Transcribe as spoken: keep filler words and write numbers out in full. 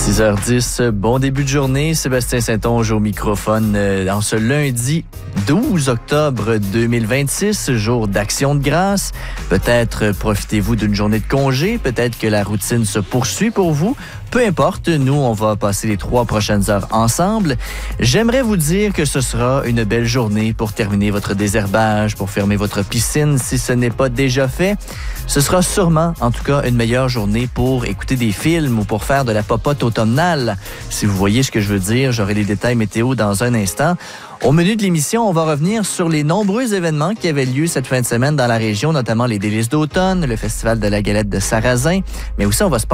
six heures dix, bon début de journée. Sébastien Saint-Onge au microphone euh, en ce lundi douze octobre deux mille vingt-six, jour d'Action de grâce. Peut-être profitez-vous d'une journée de congé, peut-être que la routine se poursuit pour vous. Peu importe, nous, on va passer les trois prochaines heures ensemble. J'aimerais vous dire que ce sera une belle journée pour terminer votre désherbage, pour fermer votre piscine si ce n'est pas déjà fait. Ce sera sûrement, en tout cas, une meilleure journée pour écouter des films ou pour faire de la popote automnale. Si vous voyez ce que je veux dire, j'aurai les détails météo dans un instant. Au menu de l'émission, on va revenir sur les nombreux événements qui avaient lieu cette fin de semaine dans la région, notamment les délices d'automne, le festival de la galette de Sarrazin, mais aussi on va se